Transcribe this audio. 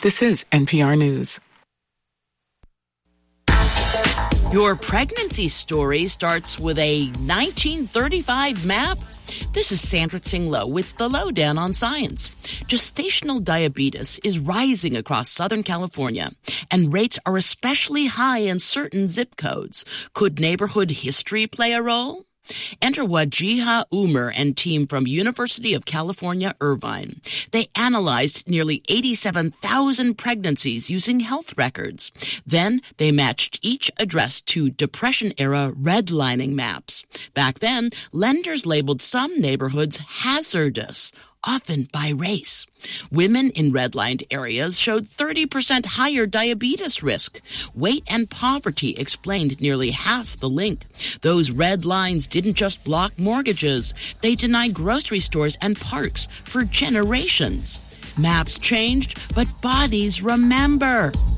This is NPR News. Your pregnancy story starts with a 1935 map. This is Sandra Tsing-Loh with the Lowdown on Science. Gestational diabetes is rising across Southern California, and rates are especially high in certain zip codes. Could neighborhood history play a role? Enter Wajiha Umar and team from University of California, Irvine. They analyzed nearly 87,000 pregnancies using health records. Then they matched each address to Depression-era redlining maps. Back then, lenders labeled some neighborhoods hazardous, often by race. Women in redlined areas showed 30% higher diabetes risk. Weight and poverty explained nearly half the link. Those red lines didn't just block mortgages. They denied grocery stores and parks for generations. Maps changed, but bodies remember.